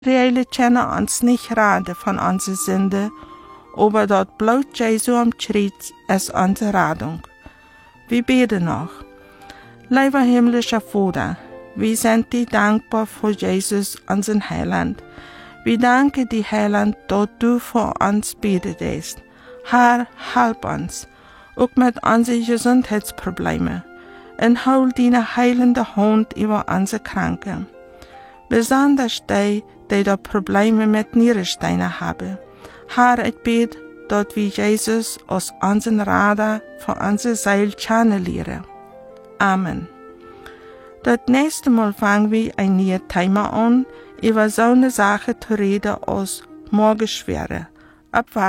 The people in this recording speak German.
Reële kennen ons niet raden van onze Sünde, aber dat Blut Jesu am Kreuz ist unsere Rettung. Wir beten noch. Lieber himmlischer Vater, wir sind dir dankbar für Jesus, unseren Heiland. Wir danken dir, Heiland, dass du für uns betest. Herr, help uns, auch mit unseren Gesundheitsproblemen, und hol deine heilende Hand über unsere Kranken. Besonders die da Probleme mit Nierensteinen haben. Herr, ich bete, dass wir Jesus als unseren Retter für unsere Seele kennenlernen. Amen. Das nächste Mal fangen wir ein neues Thema an, über so eine Sache zu reden als Morgenschwere.